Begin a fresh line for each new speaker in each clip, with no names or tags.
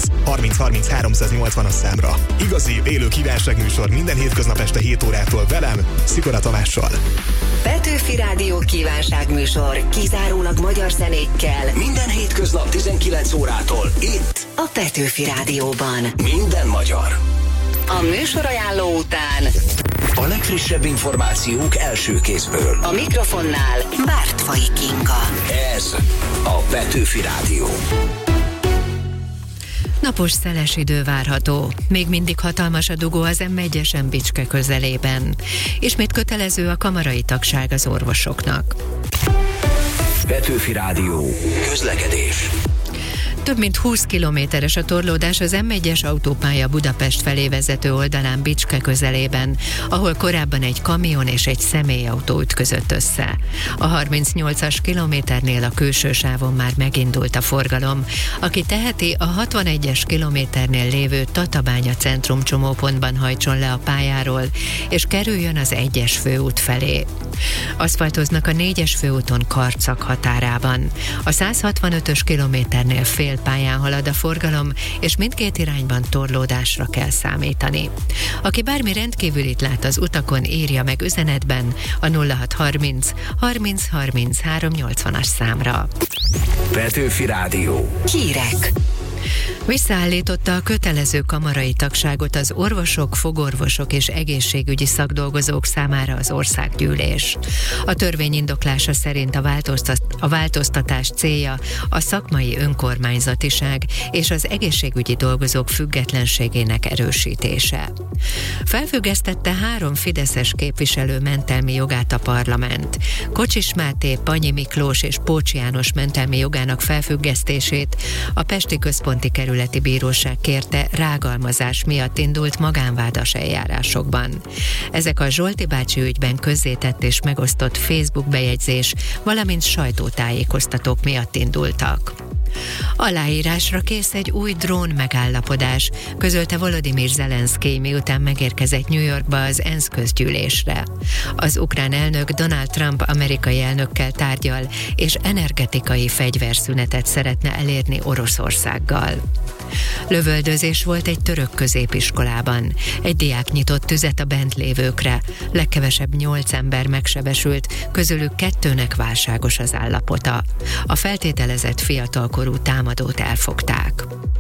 30 30 380-as számra. Igazi, élő kívánságműsor minden hétköznap este 7 órától velem, Szikora Tamással.
Petőfi Rádió kívánságműsor kizárólag magyar zenékkel.
Minden hétköznap 19 órától itt
A Petőfi Rádióban.
Minden magyar.
A műsorajánló után
A legfrissebb információk első kézből.
a mikrofonnál Bártfai Kinga.
Ez a Petőfi Rádió.
Napos szeles idő várható. Még mindig hatalmas a dugó az M1-esen Bicske közelében. Ismét kötelező a kamarai tagság az orvosoknak.
Petőfi Rádió. Közlekedés.
Több mint 20 kilométeres a torlódás az M1-es autópálya Budapest felé vezető oldalán Bicske közelében, ahol korábban egy kamion és egy személyautó ütközött össze. A 38-as kilométernél a külső sávon már megindult a forgalom. Aki teheti, a 61-es kilométernél lévő Tatabánya centrum csomópontban hajtson le a pályáról, és kerüljön az 1-es főút felé. Aszfaltoznak a 4-es főúton Karcag határában. A 165-ös kilométernél fél pályán halad a forgalom, és mindkét irányban torlódásra kell számítani. Aki bármi rendkívülit lát az utakon, írja meg üzenetben a 0630 30 30 380-as számra.
Petőfi Rádió.
Hírek.
Visszaállította a kötelező kamarai tagságot az orvosok, fogorvosok és egészségügyi szakdolgozók számára az országgyűlés. A törvény indoklása szerint a változtatás célja a szakmai önkormányzatiság és az egészségügyi dolgozók függetlenségének erősítése. Felfüggesztette 3 fideszes képviselő mentelmi jogát a parlament. Kocsis Máté, Panyi Miklós és Pócs János mentelmi jogának felfüggesztését a Pesti Központi Kerületi Bíróság kérte rágalmazás miatt indult magánvádas eljárásokban. Ezek a Zsolti bácsi ügyben közzétett és megosztott Facebook bejegyzés, valamint sajtótájékoztatók miatt indultak. Aláírásra kész egy új drón megállapodás, közölte Volodymyr Zelenszkij, miután megérkezett New Yorkba az ENSZ közgyűlésre. Az ukrán elnök Donald Trump amerikai elnökkel tárgyal, és energetikai fegyverszünetet szeretne elérni Oroszországgal. Lövöldözés volt egy török középiskolában. Egy diák nyitott tüzet a bent lévőkre. Legkevesebb 8 ember megsebesült, közülük 2-nek válságos az állapota. A feltételezett fiatalkorú támadót elfogták.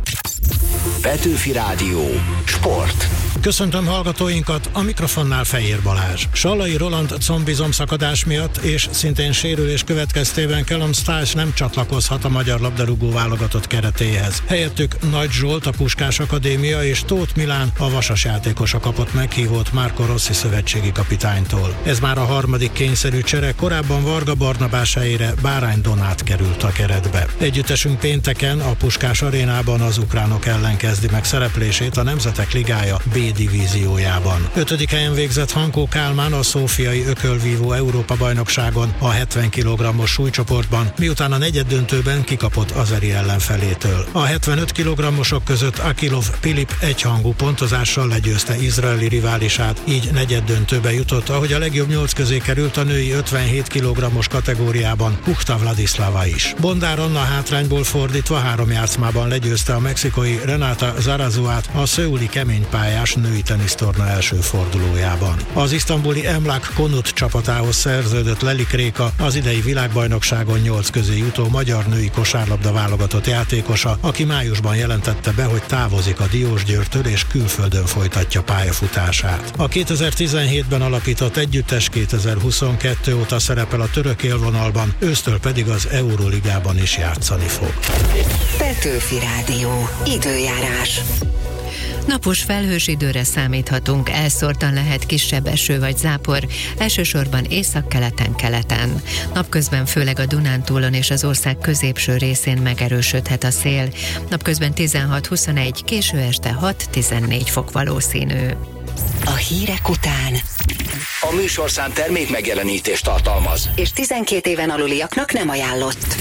Petőfi Rádió. Sport.
Köszöntöm hallgatóinkat, a mikrofonnál Fejér Balázs. Sallai Roland combizomszakadás miatt és szintén sérülés következtében Callum Stiles nem csatlakozhat a magyar labdarúgó válogatott keretéhez. Helyettük Nagy Zsolt, a Puskás Akadémia és Tóth Milán, a Vasas játékosa kapott meghívót Marco Rossi szövetségi kapitánytól. Ez már a 3. kényszerű csere, korábban Varga Barnabás helyére Bárány Donát került a keretbe. Együttesünk pénteken a Puskás arénában az ukránok ellen kezdi meg szereplését a Nemzetek Ligája B divíziójában. 5. helyen végzett Hankó Kálmán a szófiai ökölvívó Európa-bajnokságon a 70 kg-os súlycsoportban, miután a negyeddöntőben kikapott azeri ellenfelétől. A 75 kg-osok között Akilov Pilip egyhangú pontozással legyőzte izraeli riválisát, így negyeddöntőbe jutott, ahogy a legjobb 8 közé került a női 57 kg-os kategóriában Huchta Vladislava is. Bondár Anna hátrányból fordítva 3 játszmában legyőzte a mexikai Renata Zarazuát a szöuli keménypályás női tenisztorna első fordulójában. Az isztambuli Emlak Konut csapatához szerződött Lelik Réka, az idei világbajnokságon 8 közé jutó magyar női kosárlabda válogatott játékosa, aki májusban jelentette be, hogy távozik a Diósgyőrtől és külföldön folytatja pályafutását. A 2017-ben alapított együttes 2022 óta szerepel a török élvonalban, ősztől pedig az Euróligában is játszani fog.
Petőfi Rádió. Időjárás.
Napos felhős időre számíthatunk, elszórtan lehet kisebb eső vagy zápor, elsősorban északkeleten-keleten. Napközben főleg a Dunántúlon és az ország középső részén megerősödhet a szél. Napközben 16-21, késő este 6-14 fok valószínű.
A hírek után
A műsorszám termék megjelenítést tartalmaz,
és 12 éven aluliaknak nem ajánlott.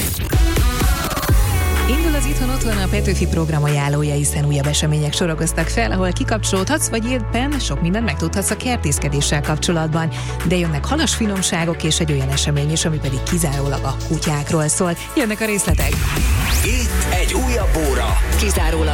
Indul az Itthon-Otthon a Petőfi program ajánlója, hiszen újabb események sorakoztak fel, ahol kikapcsolódhatsz, vagy éppen sok mindent megtudhatsz a kertészkedéssel kapcsolatban. De jönnek halas finomságok és egy olyan esemény is, ami pedig kizárólag a kutyákról szól. Jönnek a részletek.
itt egy újabb óra.
Kizárólag